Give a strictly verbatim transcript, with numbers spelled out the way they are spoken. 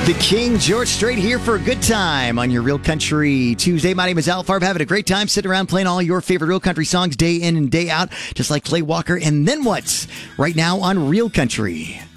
The King, George Strait here for a good time on your Real Country Tuesday. My name is Al Farb, having a great time sitting around playing all your favorite Real Country songs day in and day out, just like Clay Walker and Then What, right now on Real Country.